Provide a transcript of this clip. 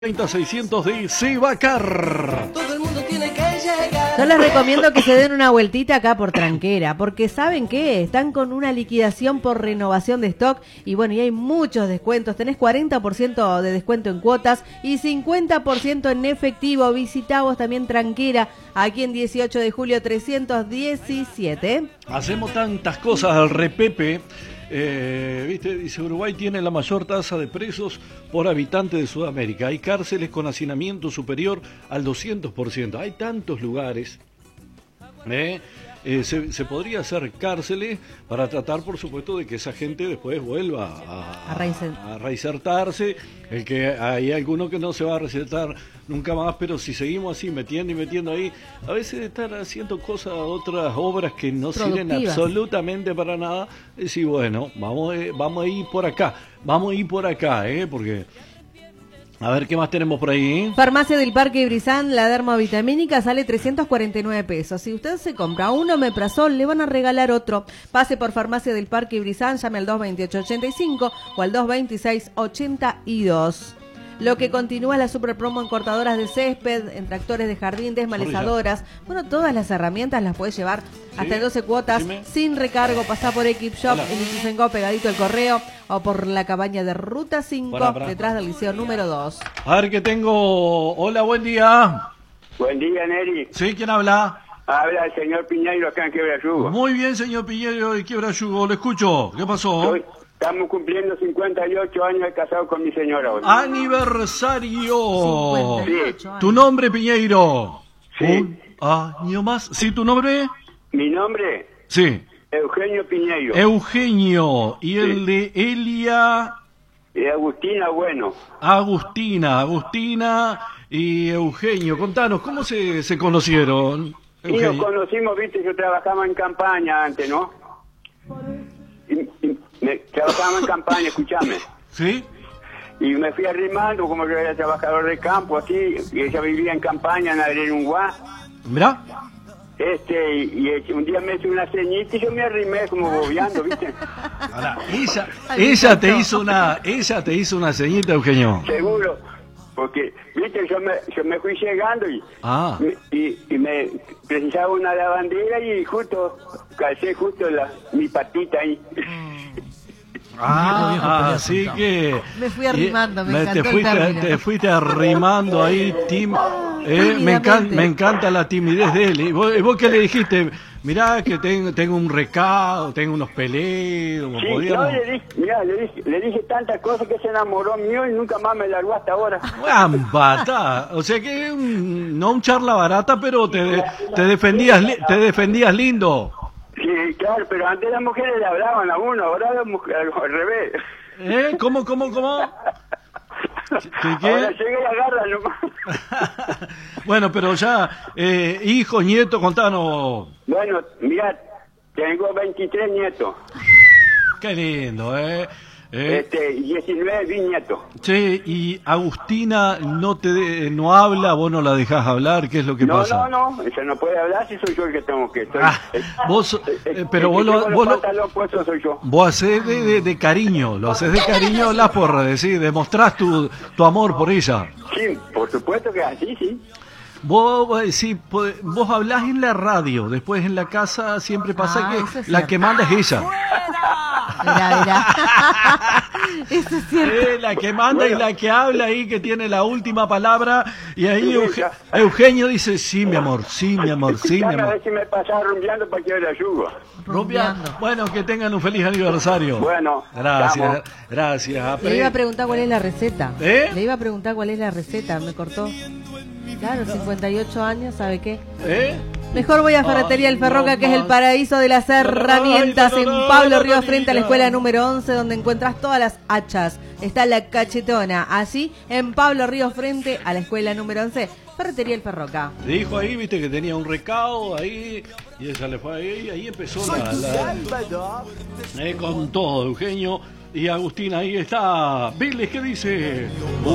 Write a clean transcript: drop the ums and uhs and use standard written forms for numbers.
30-600 de Sebacar. Todo el mundo tiene que llegar. Yo les recomiendo que se den una vueltita acá por Tranquera, porque ¿saben qué? Están con una liquidación por renovación de stock y bueno, y hay muchos descuentos. Tenés 40% de descuento en cuotas y 50% en efectivo. Visitá vos también Tranquera, aquí en 18 de julio 317. Hacemos tantas cosas al repepe. ¿Viste? Dice, Uruguay tiene la mayor tasa de presos por habitante de Sudamérica. Hay cárceles con hacinamiento superior al 200%. Hay tantos lugares. Se podría hacer cárceles para tratar, por supuesto, de que esa gente después vuelva a reinsertarse. El que hay alguno que no se va a reinsertar nunca más, pero si seguimos así metiendo y metiendo ahí, a veces estar haciendo cosas, otras obras que no sirven absolutamente para nada, decir, bueno, vamos a ir por acá, porque... A ver, ¿qué más tenemos por ahí? Farmacia del Parque Brizán, la dermovitamínica sale 349 pesos. Si usted se compra un omeprazol, le van a regalar otro. Pase por Farmacia del Parque Brizán, llame al 228-85 o al 226-82. Lo que continúa la super promo en cortadoras de césped, en tractores de jardín, desmalezadoras. Bueno, todas las herramientas las puedes llevar hasta en 12 cuotas, sin recargo. Pasá por Equip Shop, en Ituzaingó, pegadito al correo, o por la cabaña de Ruta 5, detrás del liceo número 2. A ver qué tengo. Hola, buen día. Buen día, Neri. Sí, ¿quién habla? Habla el señor Piñeiro acá en Quebrayugo. Muy bien, señor Piñeiro de Quebrayugo, lo escucho. ¿Qué pasó? Estamos cumpliendo 58 años de casado con mi señora hoy. ¡Aniversario! 58 años. ¿Tu nombre, Piñeiro? Sí. ¿Un año más? ¿Sí, tu nombre? Mi nombre, Sí. Eugenio Piñeiro. Eugenio. ¿Y el de Elia? Agustina Bueno. Agustina y Eugenio. Contanos, ¿cómo se conocieron? Y nos conocimos, viste, yo trabajaba en campaña antes, ¿no? Trabajaba en campaña, escúchame. ¿Sí? Y me fui arrimando, como yo era trabajador de campo, así, y ella vivía en campaña, en Arenunguá. ¿Mirá? Y un día me hizo una ceñita y yo me arrimé como bobeando, ¿viste? Ahora, ella te hizo una ceñita, Eugenio. Seguro, porque, ¿viste? Yo me fui llegando y me precisaba una lavandera y calcé justo mi patita ahí. Así que... Me fui arrimando, me encantó el término. Te fuiste arrimando ahí, Tim. Me encanta la timidez de él. ¿Y vos qué le dijiste? Mirá que tengo un recado, tengo unos peleos. Sí, no, le dije tantas cosas que se enamoró mío y nunca más me largó hasta ahora. O sea que no un charla barata, pero te defendías lindo. Sí, claro, pero antes las mujeres le hablaban a uno, ahora las mujeres al revés. ¿Cómo? ¿Qué? Ahora llega y agarra nomás. Bueno, pero ya, hijos, nietos, contanos. Bueno, mira, tengo 23 nietos. Qué lindo, 19 bisnietos. Che, y Agustina no habla, vos no la dejás hablar, ¿qué es lo que pasa? No, ella no puede hablar si soy yo el que tengo que... Pero vos hacés de cariño, lo hacés de cariño, hablas por decir, demostrás tu amor por ella. Sí, por supuesto que así, sí. Vos hablás en la radio, después en la casa siempre pasa que la que manda es ella. Mirá. Eso es cierto. La que manda y la que habla ahí, que tiene la última palabra. Y ahí Eugenio dice, sí, mi amor. A ver si me pasás rumbeando para que la yugo. Rumbeando. Bueno, que tengan un feliz aniversario. Bueno. Gracias. Le iba a preguntar cuál es la receta. Le iba a preguntar cuál es la receta, me cortó. Claro, 58 años, ¿sabe qué? Mejor voy a Ferretería El Ferroca, que es el paraíso de las herramientas, en Pablo Ríos, frente a la escuela número 11, donde encuentras todas las hachas. Está la cachetona, así, en Pablo Ríos, frente a la escuela número 11, Ferretería El Ferroca. Dijo ahí, viste, que tenía un recado ahí, y ella le fue ahí, y ahí empezó con todo, Eugenio y Agustina, ahí está. Viles, ¿qué dice?